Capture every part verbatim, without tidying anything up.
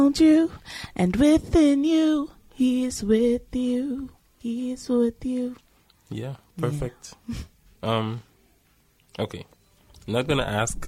you, and within you, he is with you. He is with you. Yeah, perfect. Yeah. um, okay. Not gonna ask.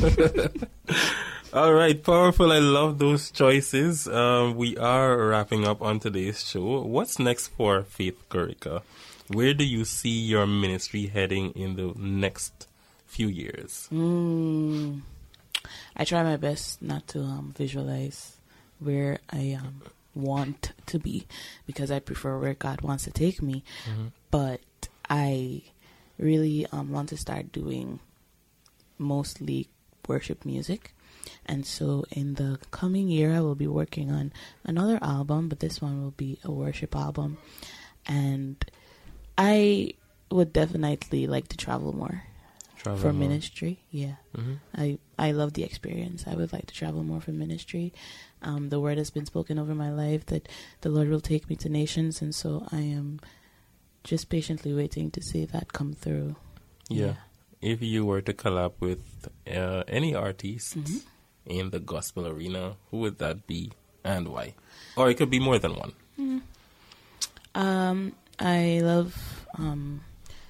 All right, powerful. I love those choices. Um, we are wrapping up on today's show. What's next for Faith Kurica? Where do you see your ministry heading in the next few years? Mm, I try my best not to um, visualize where I um, want to be, because I prefer where God wants to take me. Mm-hmm. But I really um, want to start doing mostly worship music. And so in the coming year, I will be working on another album, but this one will be a worship album. And I would definitely like to travel more travel for more. ministry. Yeah. Mm-hmm. I, I love the experience. I would like to travel more for ministry. Um, the word has been spoken over my life that the Lord will take me to nations. And so I am just patiently waiting to see that come through. Yeah. yeah. If you were to collab with uh, any artist mm-hmm. in the gospel arena, who would that be and why? Or it could be more than one. Mm. Um, I love um,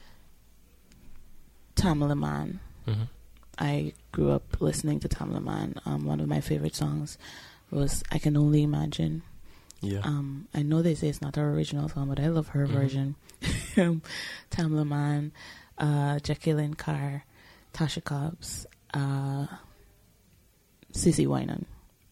Tamala Man. Mm-hmm. I grew up listening to Tamala Man. Um, one of my favorite songs was I Can Only Imagine. Yeah. Um, I know they say it's not our original song, but I love her mm-hmm. version. Tamala Man. Uh, Jacqueline Carr, Tasha Cobbs, uh, Cissy Winan,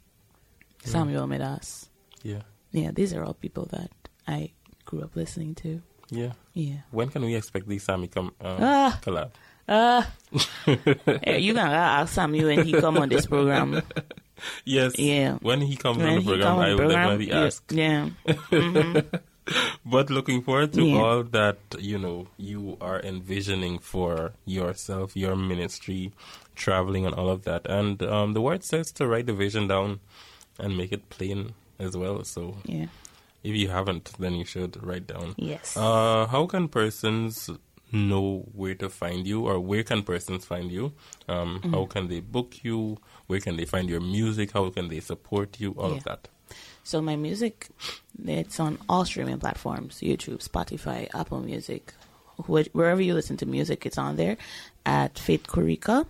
yeah. Samuel Medas. Yeah. Yeah, these are all people that I grew up listening to. Yeah. Yeah. When can we expect these Sammy come um, ah, collab? Ah. Hey, you gonna ask Sammy when he come on this program. Yes. Yeah. When he comes when on the program, I will program, definitely ask. Yeah. Mm-hmm. But looking forward to yeah. all that, you know, you are envisioning for yourself, your ministry, traveling and all of that. And um, the word says to write the vision down and make it plain as well. So yeah. if you haven't, then you should write down. Yes. Uh, how can persons know where to find you, or where can persons find you? Um, mm-hmm. How can they book you? Where can they find your music? How can they support you? All yeah. of that. So my music, it's on all streaming platforms, YouTube, Spotify, Apple Music, wh- wherever you listen to music, it's on there at Faith Kurica.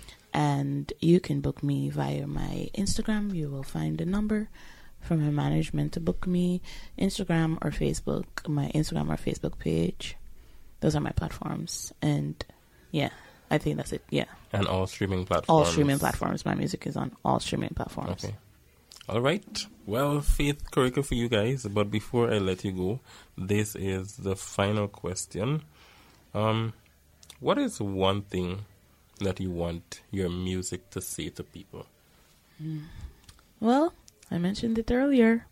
And you can book me via my Instagram. You will find a number from my management to book me. Instagram or Facebook, my Instagram or Facebook page. Those are my platforms. And yeah, I think that's it. Yeah. And all streaming platforms. All streaming platforms. My music is on all streaming platforms. Okay. All right. Well, Faith Kurica for you guys. But before I let you go, this is the final question. Um, what is one thing that you want your music to say to people? Mm. Well, I mentioned it earlier.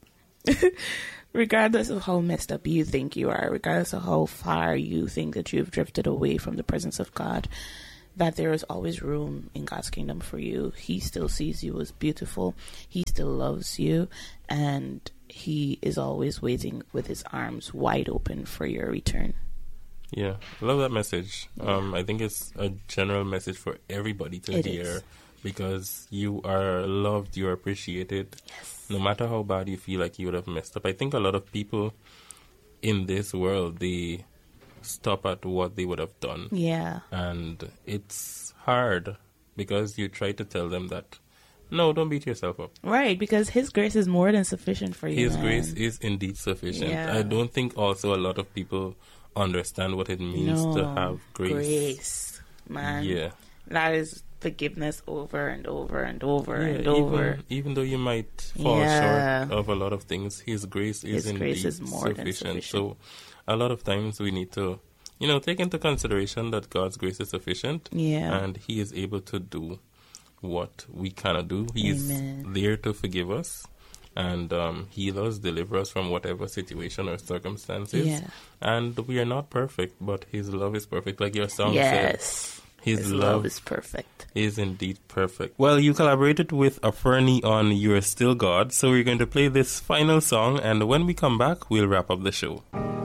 Regardless of how messed up you think you are, regardless of how far you think that you've drifted away from the presence of God, that there is always room in God's kingdom for you. He still sees you as beautiful. He still loves you. And he is always waiting with his arms wide open for your return. Yeah, I love that message. Yeah. Um, I think it's a general message for everybody to it hear. Is. Because you are loved, you are appreciated. Yes. No matter how bad you feel like you would have messed up. I think a lot of people in this world, they stop at what they would have done. Yeah. And it's hard because you try to tell them that, no, don't beat yourself up. Right, because his grace is more than sufficient for you. His man. grace is indeed sufficient. Yeah. I don't think also a lot of people understand what it means no, to have grace. Grace, man. Yeah. That is forgiveness over and over and over yeah, and over. Even, even though you might fall yeah. short of a lot of things, his grace is his indeed grace is more sufficient. Than sufficient. So a lot of times we need to, you know, take into consideration that God's grace is sufficient. Yeah. And he is able to do what we cannot do. He Amen. is there to forgive us and um, heal us, deliver us from whatever situation or circumstances. Yeah. And we are not perfect, but his love is perfect. Like your song yes. said. His, His love, love is perfect. Is indeed perfect. Well, you collaborated with Aferni on You're Still God, so we're going to play this final song, and when we come back, we'll wrap up the show.